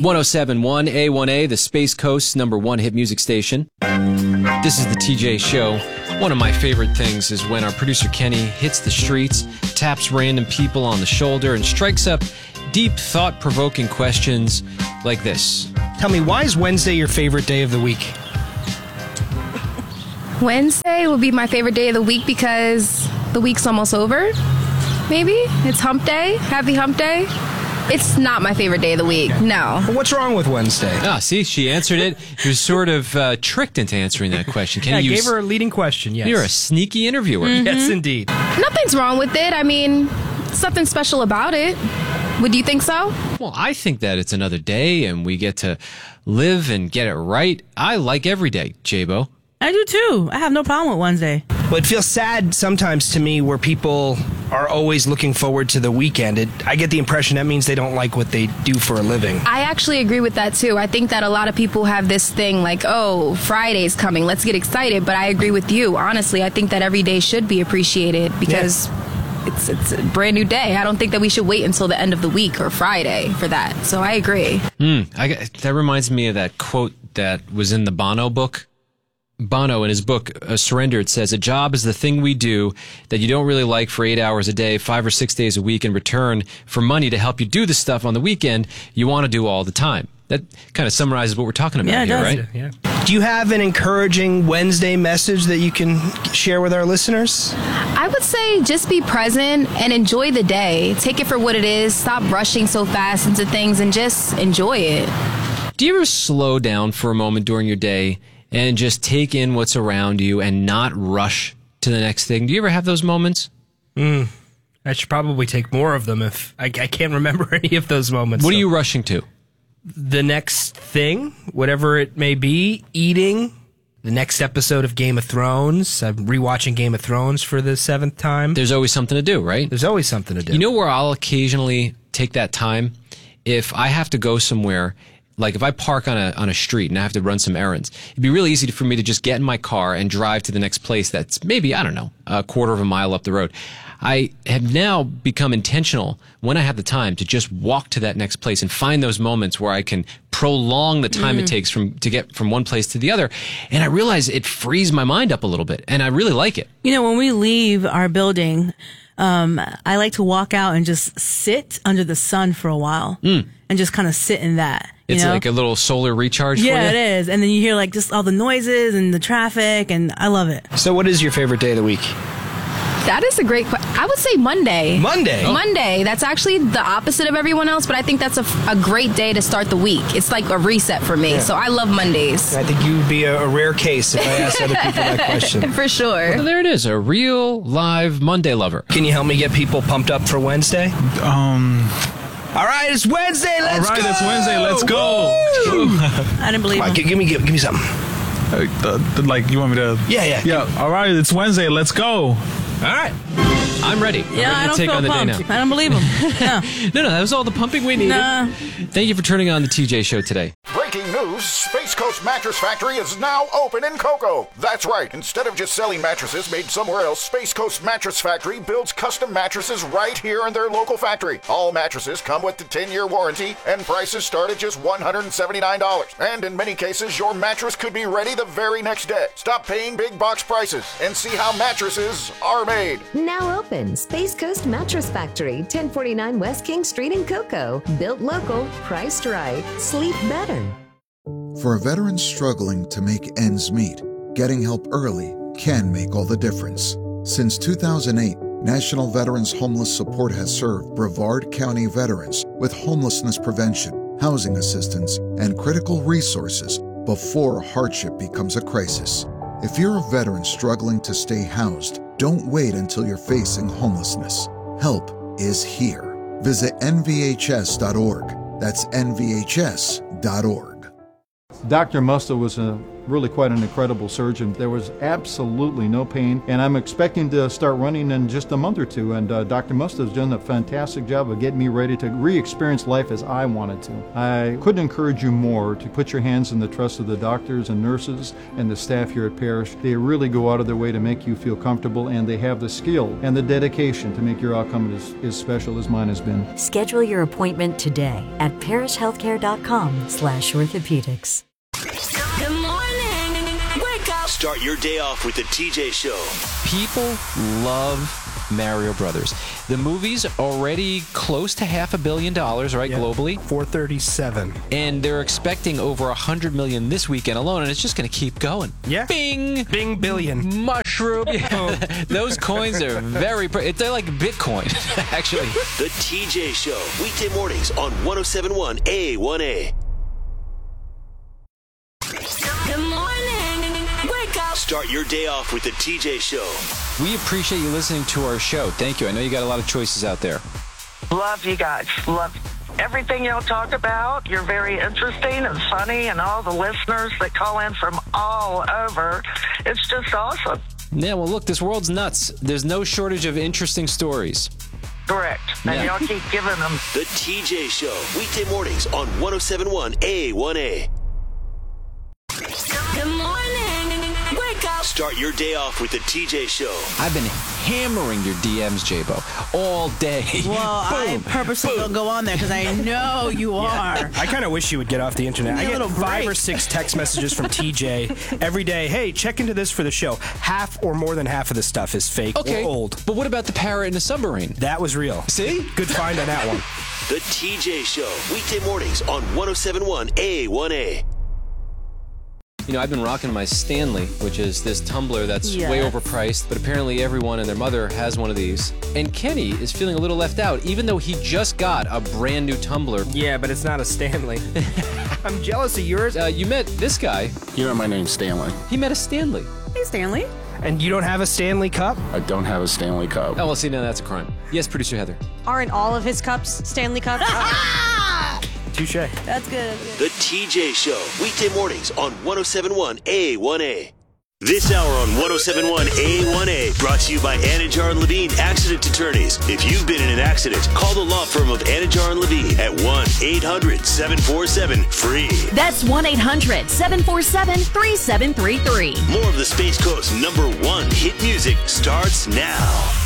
107.1 A1A, the Space Coast's #1 hit music station. This is the TJ Show. One of my favorite things is when our producer Kenny hits the streets, taps random people on the shoulder, and strikes up deep, thought-provoking questions like this. Tell me, why is Wednesday your favorite day of the week? Wednesday will be my favorite day of the week because the week's almost over. Maybe? It's hump day. Happy hump day. It's not my favorite day of the week. No. But what's wrong with Wednesday? Ah, see, she answered it. She was sort of tricked into answering that question. I gave her a leading question, yes. You're a sneaky interviewer. Mm-hmm. Yes, indeed. Nothing's wrong with it. I mean, something special about it. Would you think so? Well, I think that it's another day and we get to live and get it right. I like every day, J-Bo. I do too. I have no problem with Wednesday. Well, it feels sad sometimes to me where people are always looking forward to the weekend. I get the impression that means they don't like what they do for a living. I actually agree with that too. I think that a lot of people have this thing like, oh, Friday's coming, let's get excited. But I agree with you. Honestly, I think that every day should be appreciated because it's a brand new day. I don't think that we should wait until the end of the week or Friday for that. So I agree. That reminds me of that quote that was in the Bono book. Bono, in his book, Surrender, it says, a job is the thing we do that you don't really like for 8 hours a day, 5 or 6 days a week in return for money to help you do the stuff on the weekend you want to do all the time. That kind of summarizes what we're talking about here, right? Yeah. Do you have an encouraging Wednesday message that you can share with our listeners? I would say just be present and enjoy the day. Take it for what it is. Stop rushing so fast into things and just enjoy it. Do you ever slow down for a moment during your day and just take in what's around you and not rush to the next thing? Do you ever have those moments? I should probably take more of them if I can't remember any of those moments. What are you rushing to? The next thing, whatever it may be, eating, the next episode of Game of Thrones. I'm rewatching Game of Thrones for the 7th time. There's always something to do, right? There's always something to do. You know where I'll occasionally take that time? If I have to go somewhere, like if I park on a street and I have to run some errands, it'd be really easy for me to just get in my car and drive to the next place that's maybe, I don't know, a quarter of a mile up the road. I have now become intentional when I have the time to just walk to that next place and find those moments where I can prolong the time it takes to get from one place to the other. And I realize it frees my mind up a little bit, and I really like it. You know, when we leave our building, I like to walk out and just sit under the sun for a while and just kind of sit in that. It's like a little solar recharge for you? Yeah, it is. And then you hear like just all the noises and the traffic, and I love it. So what is your favorite day of the week? That is a great question. I would say Monday. Monday? Oh. Monday. That's actually the opposite of everyone else, but I think that's a great day to start the week. It's like a reset for me, so I love Mondays. I think you would be a rare case if I asked other people that question. For sure. Well, there it is, a real live Monday lover. Can you help me get people pumped up for Wednesday? All right, it's Wednesday. Let's go. All right, it's Wednesday. Let's go. I didn't believe it. Give me something. Like, you want me to? Yeah. All right, it's Wednesday. Let's go. All right. I'm ready. Yeah, I don't feel pumped. I don't believe him. No, that was all the pumping we needed. Nah. Thank you for turning on the TJ Show today. Breaking news, Space Coast Mattress Factory is now open in Cocoa. That's right. Instead of just selling mattresses made somewhere else, Space Coast Mattress Factory builds custom mattresses right here in their local factory. All mattresses come with the 10-year warranty, and prices start at just $179. And in many cases, your mattress could be ready the very next day. Stop paying big box prices and see how mattresses are made. Now open, Space Coast Mattress Factory, 1049 West King Street in Cocoa. Built local, priced right, sleep better. For a veteran struggling to make ends meet, getting help early can make all the difference. Since 2008, National Veterans Homeless Support has served Brevard County veterans with homelessness prevention, housing assistance, and critical resources before hardship becomes a crisis. If you're a veteran struggling to stay housed, don't wait until you're facing homelessness. Help is here. Visit nvhs.org. That's nvhs.org. Dr. Muscle was a really quite an incredible surgeon. There was absolutely no pain, and I'm expecting to start running in just a month or two, and Dr. Musta has done a fantastic job of getting me ready to re-experience life as I wanted to. I couldn't encourage you more to put your hands in the trust of the doctors and nurses and the staff here at Parrish. They really go out of their way to make you feel comfortable, and they have the skill and the dedication to make your outcome as special as mine has been. Schedule your appointment today at parishhealthcare.com/orthopedics. Good morning. Wake up. Start your day off with the TJ Show. People love Mario Brothers. The movie's already close to $500 million, right, globally? 437. And they're expecting over 100 million this weekend alone, and it's just going to keep going. Yeah. Bing! Bing billion. Mushroom. Those coins are they're like Bitcoin, actually. The TJ Show. Weekday mornings on 107.1 A1A. Good morning. Wake up. Start your day off with the TJ Show. We appreciate you listening to our show. Thank you. I know you got a lot of choices out there. Love you guys. Love everything y'all talk about. You're very interesting and funny, and all the listeners that call in from all over. It's just awesome. Yeah, well, look, this world's nuts. There's no shortage of interesting stories. Correct. And y'all keep giving them. The TJ Show. Weekday mornings on 107.1 A1A. Good morning. Wake up. Start your day off with the TJ Show. I've been hammering your DMs, J-Bo, all day. Well, I purposely don't go on there because I know you are. I kind of wish you would get off the internet. I get 5 or 6 text messages from TJ every day. Hey, check into this for the show. Half or more than half of the stuff is fake or old. But what about the parrot in the submarine? That was real. See? Good find on that one. The TJ Show. Weekday mornings on 107.1 A1A. You know, I've been rocking my Stanley, which is this tumbler that's way overpriced, but apparently everyone and their mother has one of these. And Kenny is feeling a little left out, even though he just got a brand new tumbler. Yeah, but it's not a Stanley. I'm jealous of yours. You met this guy. You know, my name's Stanley. He met a Stanley. Hey, Stanley. And you don't have a Stanley Cup? I don't have a Stanley Cup. Oh, well, see, now that's a crime. Yes, producer Heather. Aren't all of his cups Stanley Cups? Touche. That's good. The TJ Show. Weekday mornings on 107.1 A1A. This hour on 107.1 A1A brought to you by Anajar and Levine Accident Attorneys. If you've been in an accident, call the law firm of Anajar and Levine at 1-800-747-FREE. That's 1-800-747-3733. More of the Space Coast #1 hit music starts now.